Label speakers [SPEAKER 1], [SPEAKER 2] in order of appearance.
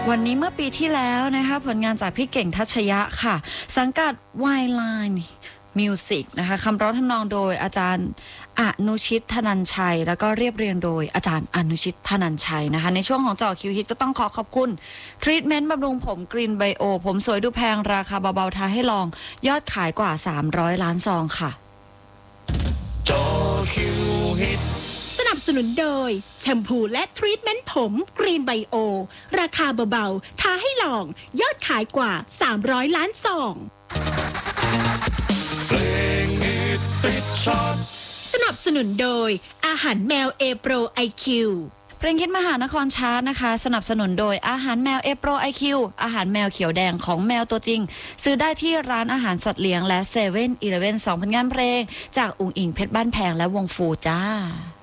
[SPEAKER 1] วันนี้เมื่อปีที่แล้วนะคะผลงานจากพี่เก่งทัชยะค่ะสังกัด Wildline Music นะคะคำร้องทำนองโดยอาจารย์อนุชิตธนัญชัยแล้วก็เรียบเรียงโดยอาจารย์อนุชิตธนัญชัยนะคะในช่วงของเจาะคิวฮิตก็ต้องขอขอบคุณทรีทเมนต์บำรุงผมกรีนไบโอผมสวยดูแพงราคาเบาๆท้าให้ลองยอดขายกว่า300ล้านซองค่ะ
[SPEAKER 2] เจาะคิวฮิต
[SPEAKER 3] สนับสนุนโดยแชมพูและทรีทเมนต์ผมกรีนไบโอราคาเบาๆท้าให้ลองยอดขายกว่า300ล้านซอง
[SPEAKER 2] เพลงฮิตติดชาร์ต
[SPEAKER 3] สนับสนุนโดยอาหารแมวเอโปรไอคิว
[SPEAKER 1] เพลงฮิตมหานครชาร์ตนะคะสนับสนุนโดยอาหารแมวเอโปรไอคิวอาหารแมวเขียวแดงของแมวตัวจริงซื้อได้ที่ร้านอาหารสัตว์เลี้ยงและ7-11 2 ผลงานเพลงจากอุ๋งอิงเพชรบ้านแพงและวงฟูจ้า